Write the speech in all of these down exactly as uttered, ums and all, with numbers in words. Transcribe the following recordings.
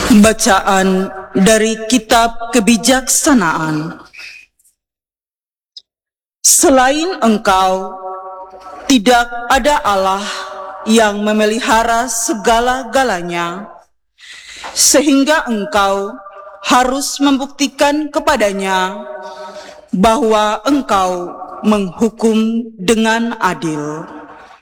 Bacaan dari Kitab Kebijaksanaan. Selain Engkau, tidak ada Allah yang memelihara segala-galanya, sehingga Engkau harus membuktikan kepadanya bahwa Engkau menghukum dengan adil.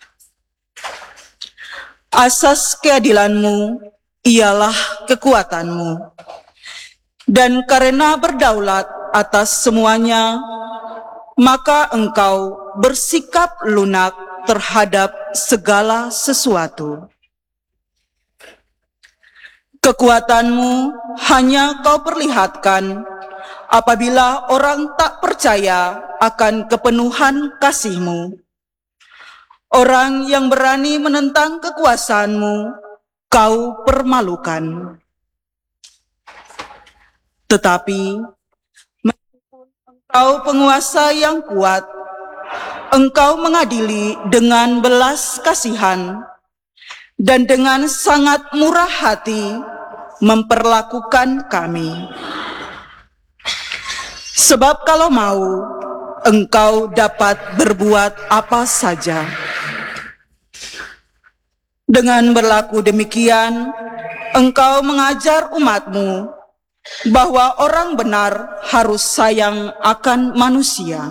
Asas keadilanmu ialah kekuatanmu, dan karena berdaulat atas semuanya, maka engkau bersikap lunak terhadap segala sesuatu. Kekuatanmu hanya kau perlihatkan apabila orang tak percaya akan kepenuhan kasih-Mu. Orang yang berani menentang kekuasaanmu kau permalukan. Tetapi engkau penguasa yang kuat, engkau mengadili dengan belas kasihan dan dengan sangat murah hati memperlakukan kami. Sebab kalau mau, engkau dapat berbuat apa saja. Dengan berlaku demikian, engkau mengajar umat-Mu bahwa orang benar harus sayang akan manusia.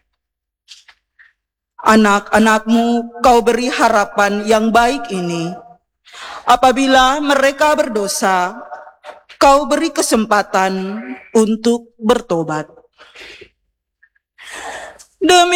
Anak-anak-Mu kau beri harapan yang baik ini. Apabila mereka berdosa, kau beri kesempatan untuk bertobat. Demi